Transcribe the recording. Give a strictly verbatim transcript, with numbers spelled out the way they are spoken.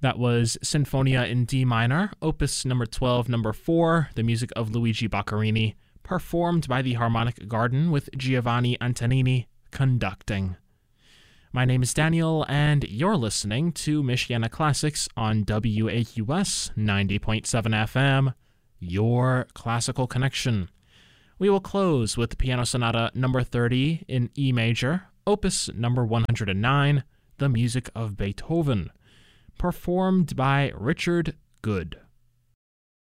That was Sinfonia in D minor, opus number twelve, number four, the music of Luigi Boccherini, performed by the Harmonic Garden with Giovanni Antonini conducting. My name is Daniel, and you're listening to Michiana Classics on W A Q S ninety point seven F M, your classical connection. We will close with Piano Sonata number thirty in E major, opus number one hundred nine, the music of Beethoven, performed by Richard Good.